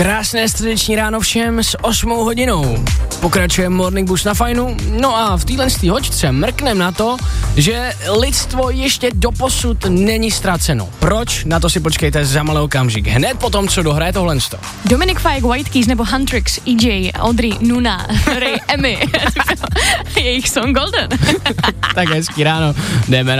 Krásné středeční ráno všem s 8 hodinou. Pokračuje Morning Boost na Fajnu. No a v téhle hoďce mrknem na to, že lidstvo ještě doposud není ztraceno. Proč? Na to si počkejte za malý okamžik. Hned potom, co dohraje tohle. Dominic Fike, White Keys nebo Huntrix, EJ, Audrey, Nuna, Ray, Emmy. Jejich song Golden. Tak hezký ráno. Jdeme